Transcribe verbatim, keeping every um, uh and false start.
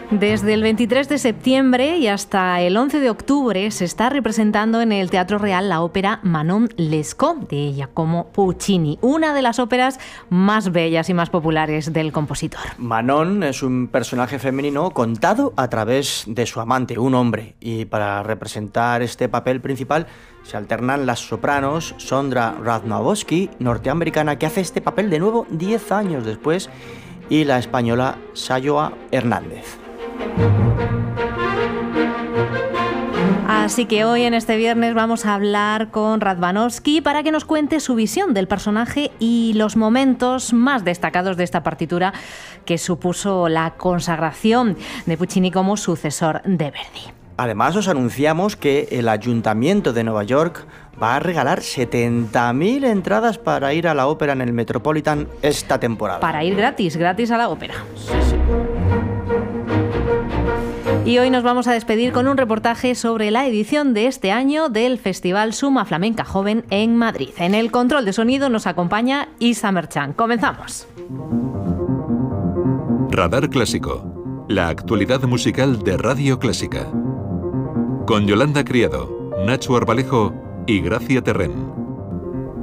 Desde el veintitrés de septiembre y hasta el once de octubre se está representando en el Teatro Real la ópera Manon Lescaut de Giacomo Puccini, una de las óperas más bellas y más populares del compositor. Manon es un personaje femenino contado a través de su amante, un hombre, y para representar este papel principal se alternan las sopranos Sondra Radnowski, norteamericana, que hace este papel de nuevo diez años después, y la española Sayoa Hernández. Así que hoy en este viernes vamos a hablar con Radwanowski para que nos cuente su visión del personaje y los momentos más destacados de esta partitura que supuso la consagración de Puccini como sucesor de Verdi. Además, os anunciamos que el Ayuntamiento de Nueva York va a regalar setenta mil entradas para ir a la ópera en el Metropolitan esta temporada. Para ir gratis, gratis a la ópera. Sí, sí. Y hoy nos vamos a despedir con un reportaje sobre la edición de este año del Festival Suma Flamenca Joven en Madrid. En el control de sonido nos acompaña Isa Merchan. Comenzamos. Radar Clásico, la actualidad musical de Radio Clásica. Con Yolanda Criado, Nacho Arbalejo y Gracia Terrén.